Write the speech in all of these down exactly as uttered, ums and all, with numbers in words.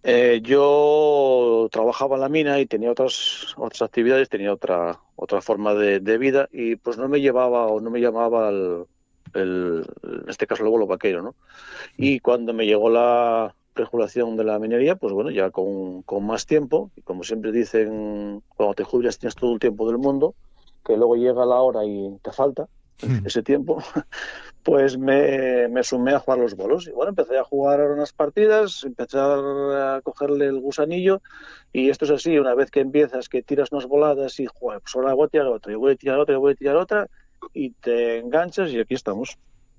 Eh, yo trabajaba en la mina y tenía otras otras actividades, tenía otra otra forma de, de vida y pues no me llevaba o no me llamaba el, el- en este caso el bolo vaquero, ¿no? Mm. Y cuando me llegó la prejubilación de la minería, pues bueno, ya con, con más tiempo, y como siempre dicen, cuando te jubilas tienes todo el tiempo del mundo, que luego llega la hora y te falta ese tiempo, pues me, me sumé a jugar los bolos. Y bueno, empecé a jugar unas partidas, empecé a cogerle el gusanillo, y esto es así, una vez que empiezas, que tiras unas voladas y, joder, pues ahora voy a tirar otra, y voy a tirar otra, y voy a tirar otra, y te enganchas y aquí estamos.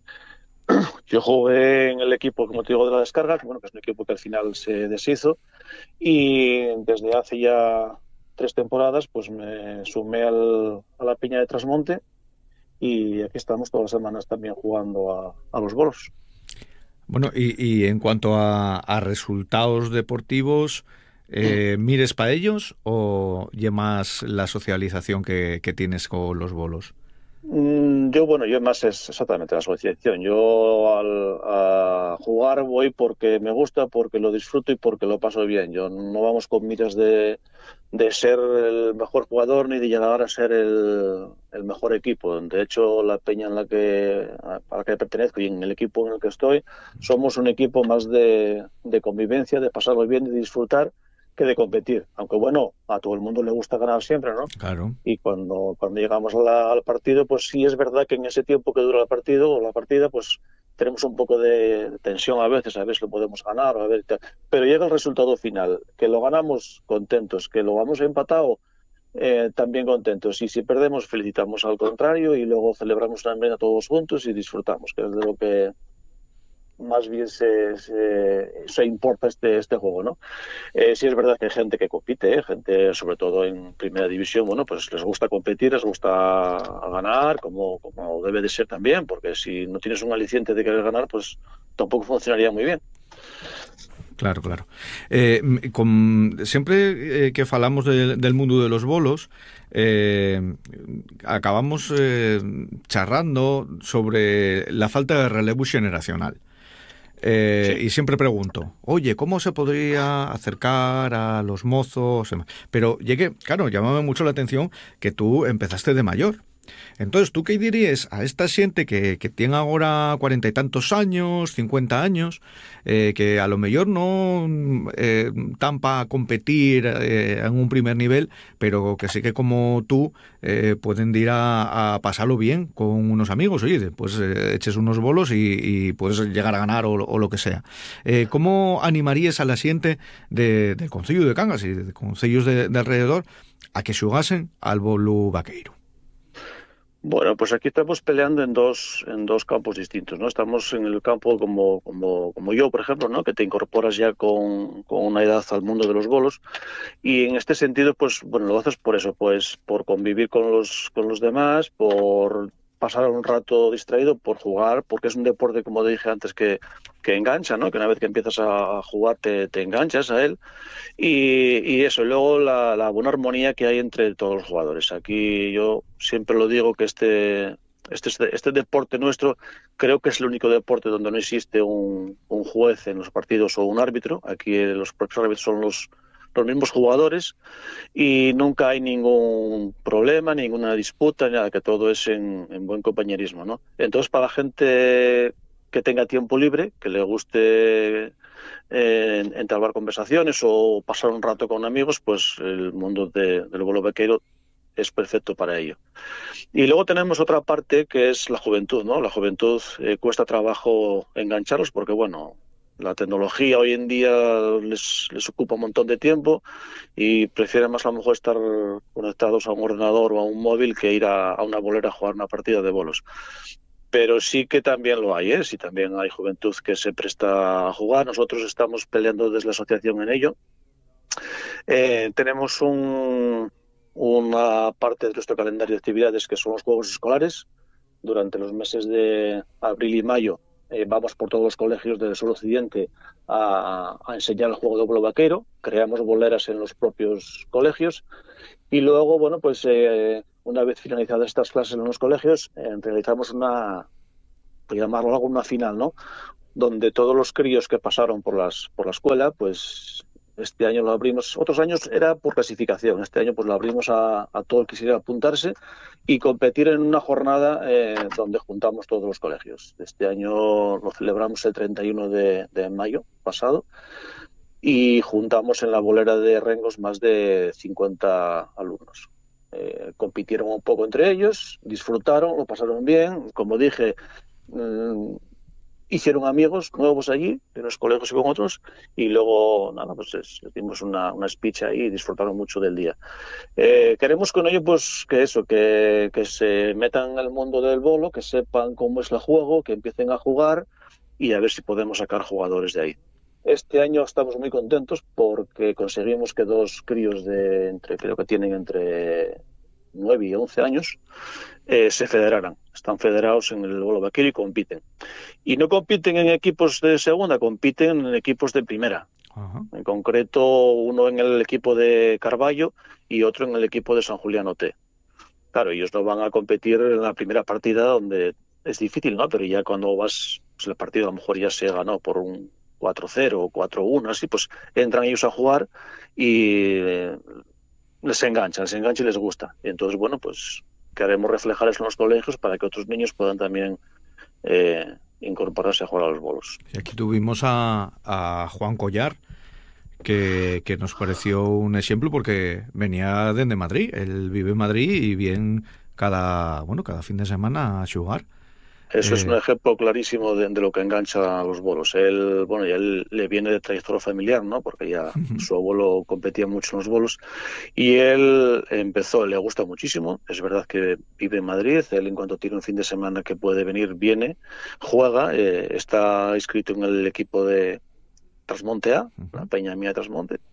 Yo jugué en el equipo, como te digo, de la descarga, que, bueno, que es un equipo que al final se deshizo, y desde hace ya tres temporadas pues me sumé al, a la Piña de Trasmonte y aquí estamos todas las semanas también jugando a, a los bolos. Bueno, y, y en cuanto a, a resultados deportivos, eh, ¿mires para ellos o más la socialización que, que tienes con los bolos? Mm, Yo, bueno, yo más es exactamente la asociación. Yo al, a jugar voy porque me gusta, porque lo disfruto y porque lo paso bien. Yo no vamos con miras de, de ser el mejor jugador ni de llegar a ser el, el mejor equipo. De hecho, la peña en la que, a la que pertenezco y en el equipo en el que estoy, somos un equipo más de, de convivencia, de pasarlo bien, de disfrutar, que de competir. Aunque bueno, a todo el mundo le gusta ganar siempre, ¿no? Claro. Y cuando, cuando llegamos a la- al partido, pues sí es verdad que en ese tiempo que dura el partido o la partida, pues tenemos un poco de tensión a veces, a ver si lo podemos ganar o a ver, tal. Pero llega el resultado final, que lo ganamos contentos, que lo vamos empatado eh, también contentos. Y si perdemos, felicitamos al contrario y luego celebramos una merienda todos juntos y disfrutamos, que es de lo que más bien se, se, se importa este, este juego, ¿no? Eh, sí es verdad que hay gente que compite, ¿eh? Gente sobre todo en primera división, bueno, pues les gusta competir, les gusta ganar, como, como debe de ser también, porque si no tienes un aliciente de querer ganar, pues tampoco funcionaría muy bien. Claro, claro. Eh, con, siempre eh, que falamos de, del mundo de los bolos, eh, acabamos eh, charrando sobre la falta de relevo generacional. Eh, Sí. y siempre pregunto, oye, ¿cómo se podría acercar a los mozos? Pero llegué, claro, llamaba mucho la atención que tú empezaste de mayor. Entonces, ¿tú qué dirías a esta gente que, que tiene ahora cuarenta y tantos años, cincuenta años, eh, que a lo mejor no eh, tan para competir eh, en un primer nivel, pero que sí que como tú eh, pueden ir a, a pasarlo bien con unos amigos, oye, pues eh, eches unos bolos y, y puedes llegar a ganar o, o lo que sea. Eh, ¿Cómo animarías a la gente de, del Concello de Cangas y de concellos de, de alrededor a que xugasen al bolo vaqueiro? Bueno, pues aquí estamos peleando en dos, en dos campos distintos, ¿no? Estamos en el campo como, como, como yo, por ejemplo, ¿no? Que te incorporas ya con, con una edad al mundo de los bolos. Y en este sentido, pues, bueno, lo haces por eso, pues, por convivir con los, con los demás, por pasar un rato distraído, por jugar, porque es un deporte, como dije antes, que, que engancha, ¿no? Que una vez que empiezas a jugar te, te enganchas a él. Y, y eso, y luego la, la buena armonía que hay entre todos los jugadores. Aquí yo siempre lo digo que este, este, este, este deporte nuestro creo que es el único deporte donde no existe un, un juez en los partidos o un árbitro. Aquí eh, los propios árbitros son los, los mismos jugadores y nunca hay ningún problema, ninguna disputa, nada, que todo es en, en buen compañerismo, ¿no? Entonces, para la gente que tenga tiempo libre, que le guste eh, entablar conversaciones o pasar un rato con amigos, pues el mundo de, del bolo vaquero es perfecto para ello. Y luego tenemos otra parte que es la juventud, ¿no? La juventud eh, cuesta trabajo engancharlos porque, bueno, la tecnología hoy en día les, les ocupa un montón de tiempo y prefieren más a lo mejor estar conectados a un ordenador o a un móvil que ir a, a una bolera a jugar una partida de bolos. Pero sí que también lo hay, ¿eh? Sí, también hay juventud que se presta a jugar. Nosotros estamos peleando desde la asociación en ello. Eh, tenemos un, una parte de nuestro calendario de actividades que son los juegos escolares. Durante los meses de abril y mayo eh, vamos por todos los colegios del sur occidente a, a enseñar el juego de bolo vaquero. Creamos boleras en los propios colegios y luego, bueno, pues eh, una vez finalizadas estas clases en los colegios, eh, realizamos una, por llamarlo algo, una final, ¿no? Donde todos los críos que pasaron por las por la escuela, pues este año lo abrimos, otros años era por clasificación, este año pues lo abrimos a, a todo el que quisiera apuntarse y competir en una jornada eh, donde juntamos todos los colegios. Este año lo celebramos el treinta y uno de, de mayo pasado y juntamos en la bolera de Rengos más de cincuenta alumnos. Eh, compitieron un poco entre ellos, disfrutaron, lo pasaron bien, como dije, mmm, hicieron amigos nuevos allí, de unos colegios y con otros, y luego, nada, pues les dimos una, una speech ahí y disfrutaron mucho del día. Eh, queremos con ello, pues, que eso, que, que se metan en el mundo del bolo, que sepan cómo es el juego, que empiecen a jugar y a ver si podemos sacar jugadores de ahí. Este año estamos muy contentos porque conseguimos que dos críos de entre, creo que tienen entre nueve y once años, eh, se federaran. Están federados en el bolo vaquero y compiten. Y no compiten en equipos de segunda, compiten en equipos de primera. Uh-huh. En concreto, uno en el equipo de Carballo y otro en el equipo de San Julián O T. Claro, ellos no van a competir en la primera partida donde es difícil, ¿no? Pero ya cuando vas, pues el partido a lo mejor ya se ganó por un cuatro cero o cuatro uno, así, pues entran ellos a jugar y eh, les enganchan, les engancha y les gusta. Y entonces, bueno, pues queremos reflejar eso en los colegios para que otros niños puedan también eh, incorporarse a jugar a los bolos. Y aquí tuvimos a, a Juan Collar, que, que nos pareció un ejemplo porque venía desde Madrid. Él vive en Madrid y viene cada, bueno, cada fin de semana a jugar. Eso eh... es un ejemplo clarísimo de, de lo que engancha a los bolos. Él, bueno, ya él le viene de trayectoria familiar, ¿no? Porque ya uh-huh. su abuelo competía mucho en los bolos y él empezó, le gusta muchísimo. Es verdad que vive en Madrid. Él, en cuanto tiene un fin de semana que puede venir, viene, juega, eh, está inscrito en el equipo de Trasmonte A, uh-huh. la Peña Mía Trasmonte,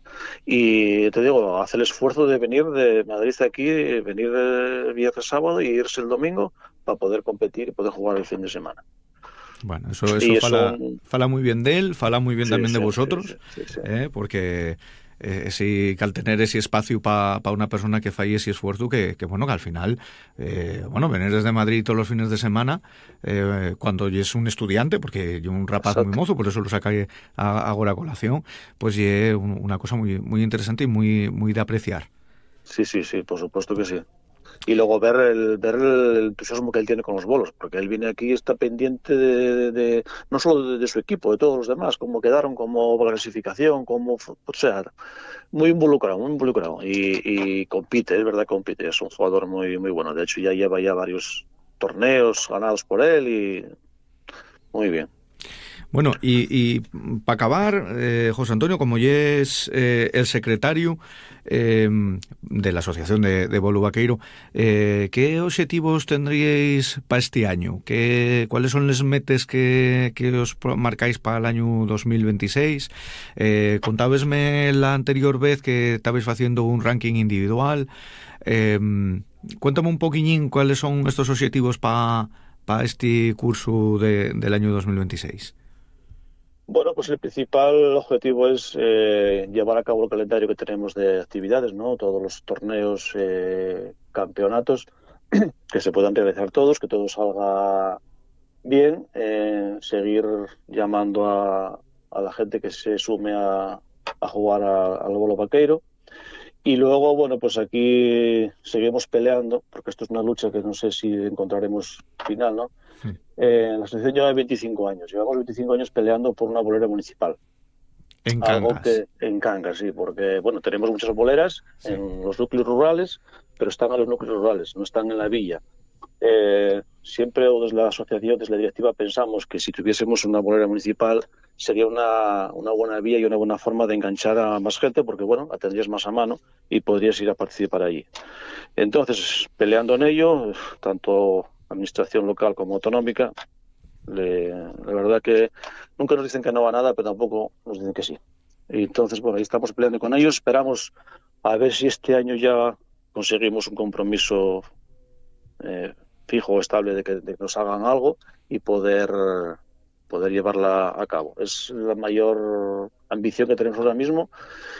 y te digo, hace el esfuerzo de venir de Madrid aquí, venir el viernes sábado y irse el domingo para poder competir y poder jugar el fin de semana. Bueno, eso, eso fala, un... fala muy bien de él, fala muy bien sí, también sí, de vosotros, sí, sí, sí, sí. Eh, porque eh, si al tener ese espacio para pa una persona que falle ese esfuerzo, que, que bueno, que al final, eh, bueno, venir desde Madrid todos los fines de semana, eh, cuando es un estudiante, porque yo un rapaz Exacto. muy mozo, por eso lo sacaré ahora a colación, pues es una cosa muy, muy interesante y muy, muy de apreciar. Sí, sí, sí, por supuesto que sí. Y luego ver el ver el entusiasmo que él tiene con los bolos, porque él viene aquí y está pendiente de, de, de no solo de, de su equipo, de todos los demás, cómo quedaron, cómo la clasificación, cómo, o sea, muy involucrado, muy involucrado y, y compite, es verdad, compite, es un jugador muy muy bueno. De hecho ya lleva ya varios torneos ganados por él y muy bien. Bueno, y, y para acabar, eh, José Antonio, como ya es eh, el secretario eh, de la Asociación de, de Bolo Vaqueiro, eh, ¿qué objetivos tendríais para este año? ¿Qué, ¿Cuáles son las metas que, que os marcáis para el año dos mil veintiséis? Eh, contábesme la anterior vez que estabais haciendo un ranking individual. Eh, cuéntame un poquillín cuáles son estos objetivos para pa este curso de, del año dos mil veintiséis. Bueno, pues el principal objetivo es eh, llevar a cabo el calendario que tenemos de actividades, ¿no? Todos los torneos, eh, campeonatos, que se puedan realizar todos, que todo salga bien, eh, seguir llamando a, a la gente que se sume a, a jugar a, al bolo vaqueiro. Y luego, bueno, pues aquí seguimos peleando, porque esto es una lucha que no sé si encontraremos final, ¿no? Sí. Eh, la asociación lleva veinticinco años, llevamos veinticinco años peleando por una bolera municipal. En Algo Cangas. Que, en Cangas, sí, porque, bueno, tenemos muchas boleras sí. en los núcleos rurales, pero están en los núcleos rurales, no están en la villa. Eh, siempre desde la asociación, desde la directiva, pensamos que si tuviésemos una bolera municipal sería una, una buena vía y una buena forma de enganchar a más gente, porque bueno, la tendrías más a mano y podrías ir a participar allí. Entonces, peleando en ello, tanto administración local como autonómica, le, la verdad que nunca nos dicen que no va nada, pero tampoco nos dicen que sí. Y entonces, bueno, ahí estamos peleando con ellos, esperamos a ver si este año ya conseguimos un compromiso eh, fijo o estable de que, de que nos hagan algo y poder poder llevarla a cabo. Es la mayor ambición que tenemos ahora mismo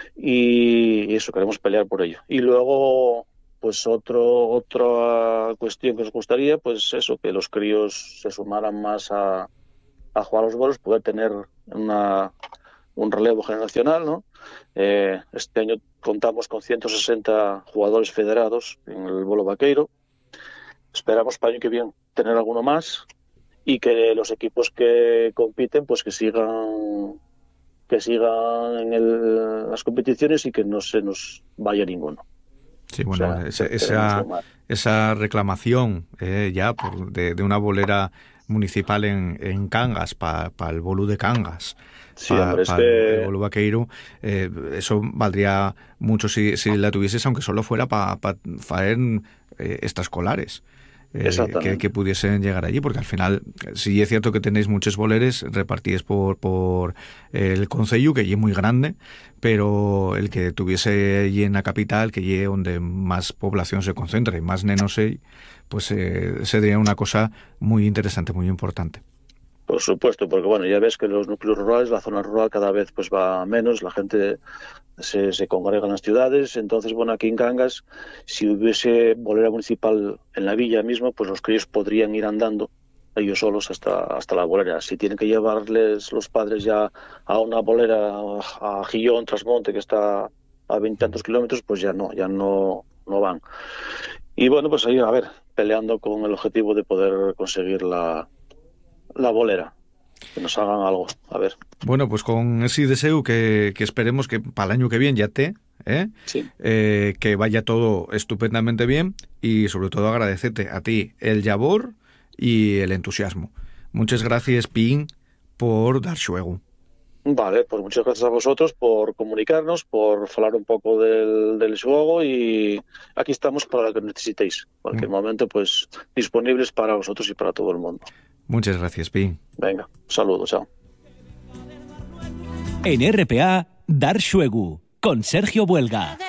y eso, queremos pelear por ello. Y luego, pues otro otra cuestión que nos gustaría, pues eso, que los críos se sumaran más a, a jugar a los bolos, poder tener una, un relevo generacional, ¿no? Eh, este año contamos con ciento sesenta jugadores federados en el bolo vaqueiro. Esperamos para el año que viene tener alguno más y que los equipos que compiten pues que sigan que sigan en el, las competiciones y que no se nos vaya ninguno. Sí, bueno, o sea, esa, esa, esa reclamación eh, ya por, de, de una bolera municipal en, en Cangas para pa el bolu de Cangas, sí, para hombre, es pa que... el bolu vaqueiro, eh, eso valdría mucho si, si la tuvieses, aunque solo fuera para pa faer eh, extraescolares. Eh, que, que pudiesen llegar allí, porque al final sí es cierto que tenéis muchos boleres repartidos por, por el concello, que allí es muy grande, pero el que tuviese allí en la capital, que allí donde más población se concentra y más nenos hay, pues eh, sería una cosa muy interesante, muy importante. Por supuesto, porque bueno, ya ves que los núcleos rurales, la zona rural cada vez pues va menos, la gente se, se congrega en las ciudades, entonces bueno, aquí en Cangas, si hubiese bolera municipal en la villa mismo, pues los críos podrían ir andando ellos solos hasta, hasta la bolera. Si tienen que llevarles los padres ya a una bolera a Gillón, Trasmonte, que está a veintitantos kilómetros, pues ya no, ya no, no van. Y bueno, pues ahí, a ver, peleando con el objetivo de poder conseguir la la bolera, que nos hagan algo, a ver. Bueno, pues con ese deseo que, que esperemos que para el año que viene ya te, ¿eh? Sí. Eh, que vaya todo estupendamente bien y sobre todo agradecerte a ti el labor y el entusiasmo. Muchas gracias, Pin, por dar xuego. Vale, pues muchas gracias a vosotros por comunicarnos, por hablar un poco del, del juego y aquí estamos para lo que necesitéis. En cualquier mm. momento, pues disponibles para vosotros y para todo el mundo. Muchas gracias, Pi. Venga, un saludo, chao. En R P A, Dar Xuegu, con Sergio Buelga.